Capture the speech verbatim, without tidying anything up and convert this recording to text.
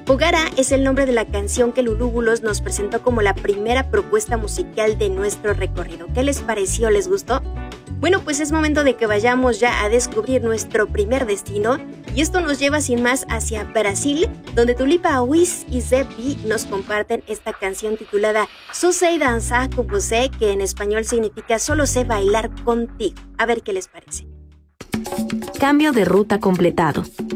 Fogara es el nombre de la canción que Lulúbulos nos presentó como la primera propuesta musical de nuestro recorrido. ¿Qué les pareció? ¿Les gustó? Bueno, pues es momento de que vayamos ya a descubrir nuestro primer destino, y esto nos lleva sin más hacia Brasil, donde Tulipa Wiz y Zebby nos comparten esta canción titulada Só Sei Dançar Com Você, que en español significa Solo sé bailar contigo. A ver qué les parece. Cambio de ruta completado.